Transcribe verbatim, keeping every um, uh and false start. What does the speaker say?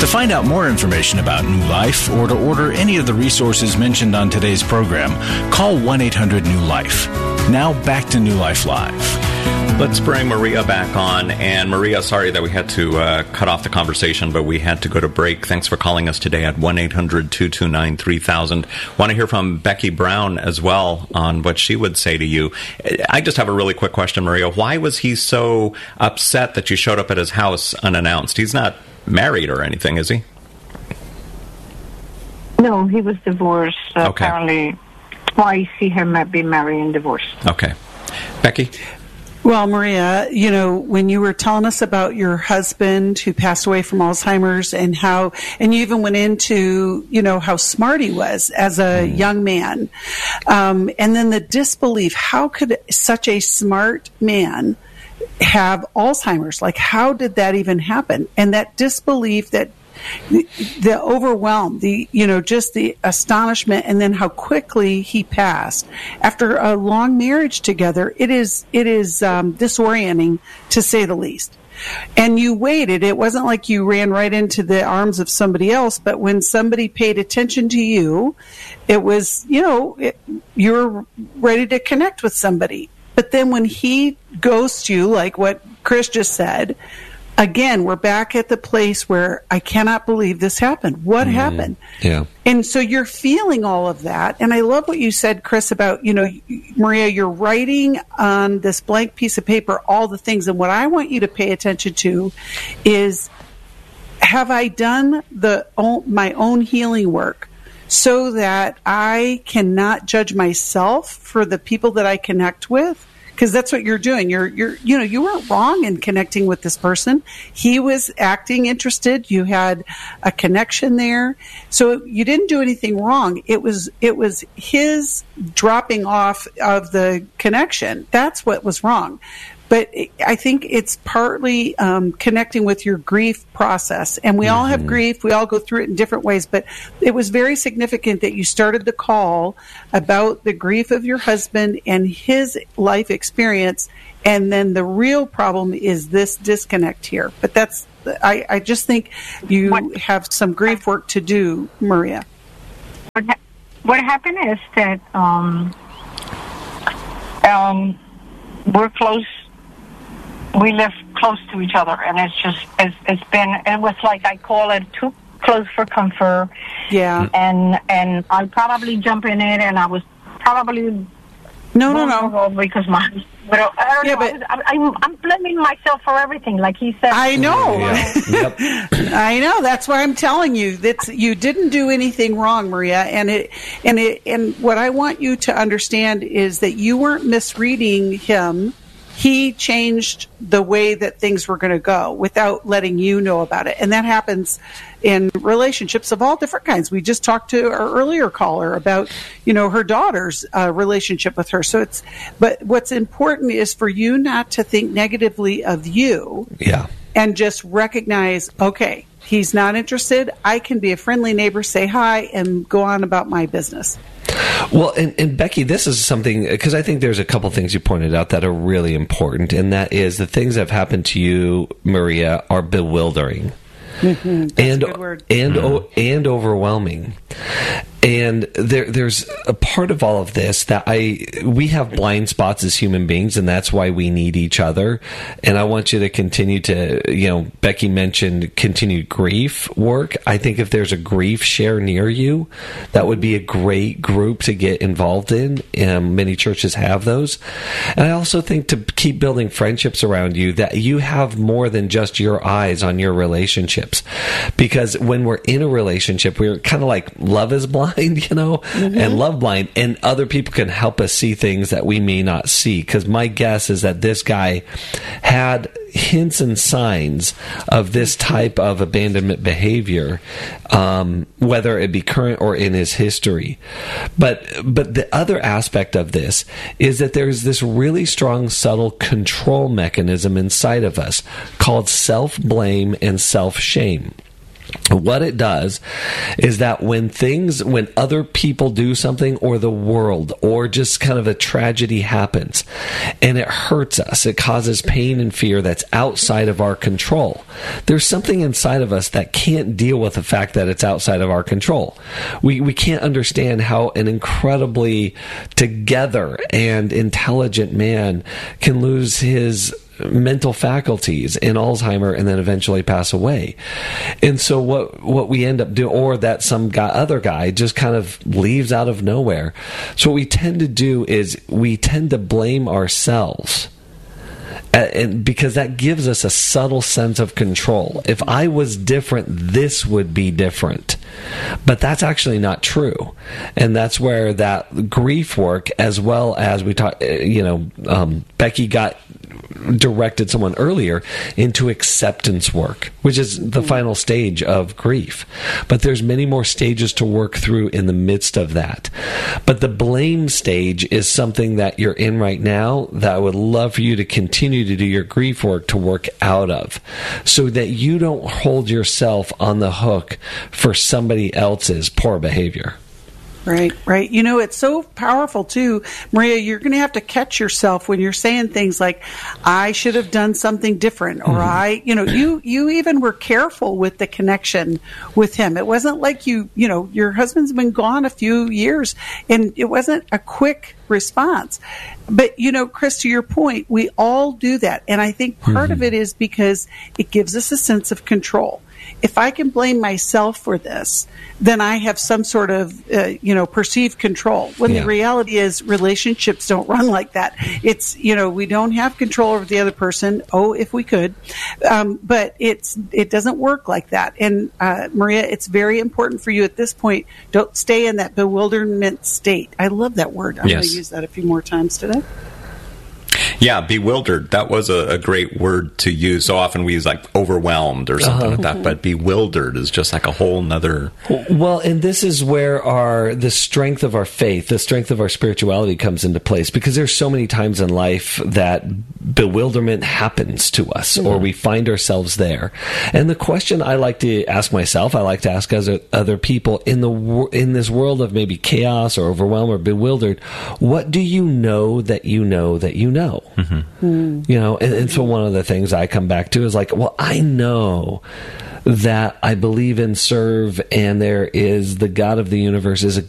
find out more information about New Life or to order any of the resources mentioned on today's program, call one eight hundred new life. Now back to New Life Live. Let's bring Maria back on. And Maria, sorry that we had to uh, cut off the conversation, but we had to go to break. Thanks for calling us today at one eight hundred two two nine three thousand. Want to hear from Becky Brown as well on what she would say to you. I just have a really quick question, Maria. Why was he so upset that you showed up at his house unannounced? He's not married or anything, is he? No, he was divorced. Uh, okay. Apparently twice he had been married and divorced. Okay. Becky? Well, Maria, you know, when you were telling us about your husband who passed away from Alzheimer's and how, and you even went into, you know, how smart he was as a mm. young man. Um, and then the disbelief, how could such a smart man have Alzheimer's? Like, how did that even happen? And that disbelief, that the, the overwhelm, the, you know, just the astonishment, and then how quickly he passed after a long marriage together. It is, it is, um, disorienting to say the least. And you waited. It wasn't like you ran right into the arms of somebody else, but when somebody paid attention to you, it was, you know, it, you were ready to connect with somebody. But then when he ghosts you, like what Chris just said, again, we're back at the place where I cannot believe this happened. What mm, happened? Yeah. And so you're feeling all of that. And I love what you said, Chris, about, you know, Maria, you're writing on this blank piece of paper all the things. And what I want you to pay attention to is, have I done the my own healing work so that I cannot judge myself for the people that I connect with? Because that's what you're doing. You're, you're, you know, you weren't wrong in connecting with this person. He was acting interested. You had a connection there, so you didn't do anything wrong. It was, it was his dropping off of the connection. That's what was wrong. But I think it's partly um, connecting with your grief process. And we mm-hmm. all have grief. We all go through it in different ways. But it was very significant that you started the call about the grief of your husband and his life experience. And then the real problem is this disconnect here. But that's, I, I just think you what, have some grief work to do, Maria. What, ha- what happened is that um, um, we're close. We live close to each other, and it's just, it's, it's been, it was like, I call it too close for comfort. Yeah. And, and I'll probably jump in it, and I was probably... No, no, no. Because my... But I don't yeah, know, but I, I'm, I'm blaming myself for everything, like he said. I know. Yeah. Yep. I know. That's why I'm telling you that you didn't do anything wrong, Maria. And it, and it, and what I want you to understand is that you weren't misreading him. He changed the way that things were going to go without letting you know about it. And that happens in relationships of all different kinds. We just talked to our earlier caller about, you know, her daughter's uh, relationship with her. So it's, but what's important is for you not to think negatively of you. Yeah. And just recognize, okay, he's not interested. I can be a friendly neighbor, say hi, and go on about my business. Well, and, and Becky, this is something, because I think there's a couple things you pointed out that are really important, and that is the things that have happened to you, Maria, are bewildering. Mm-hmm. That's and a good word. and mm-hmm. o- and overwhelming. And there, there's a part of all of this that I we have blind spots as human beings, and that's why we need each other. And I want you to continue to, you know, Becky mentioned continued grief work. I think if there's a grief share near you, that would be a great group to get involved in. Um, many churches have those. And I also think to keep building friendships around you, that you have more than just your eyes on your relationships. Because when we're in a relationship, we're kind of like Love is Blind, you know, mm-hmm. and love blind, and other people can help us see things that we may not see. Because my guess is that this guy had hints and signs of this type of abandonment behavior, um, whether it be current or in his history. But but the other aspect of this is that there's this really strong, subtle control mechanism inside of us called self-blame and self-shame. What it does is that when things, when other people do something, or the world, or just kind of a tragedy happens, and it hurts us, it causes pain and fear that's outside of our control. There's something inside of us that can't deal with the fact that it's outside of our control. We we can't understand how an incredibly together and intelligent man can lose his mental faculties in Alzheimer and then eventually pass away. And so what what we end up doing, or that some guy, other guy just kind of leaves out of nowhere. So what we tend to do is we tend to blame ourselves. And because that gives us a subtle sense of control. If I was different, this would be different. But that's actually not true. And that's where that grief work, as well as we talked, you know, um, Becky got directed someone earlier into acceptance work, which is the final stage of grief. But there's many more stages to work through in the midst of that. But the blame stage is something that you're in right now that I would love for you to continue to do your grief work to work out of, so that you don't hold yourself on the hook for somebody else's poor behavior. Right, right. You know, it's so powerful, too. Maria, you're going to have to catch yourself when you're saying things like, I should have done something different, or mm-hmm. I, you know, you, you even were careful with the connection with him. It wasn't like you, you know, your husband's been gone a few years, and it wasn't a quick response. But, you know, Chris, to your point, we all do that. And I think part mm-hmm. of it is because it gives us a sense of control. If I can blame myself for this, then I have some sort of, uh, you know, perceived control. When yeah. the reality is relationships don't run like that. It's, you know, we don't have control over the other person. Oh, if we could. Um, but it's, it doesn't work like that. And, uh, Maria, it's very important for you at this point. Don't stay in that bewilderment state. I love that word. I'm yes. going to use that a few more times today. Yeah, bewildered. That was a, a great word to use. So often we use like overwhelmed or something uh-huh. like that, but bewildered is just like a whole nother. Well, and this is where our the strength of our faith, the strength of our spirituality comes into place, because there's so many times in life that bewilderment happens to us, mm-hmm. or we find ourselves there. And the question I like to ask myself, I like to ask other, other people in the in this world of maybe chaos or overwhelm or bewildered, what do you know that you know that you know? Mm-hmm. Mm. You know, and, and so one of the things I come back to is like, well, I know that I believe and serve, and there is the God of the universe is a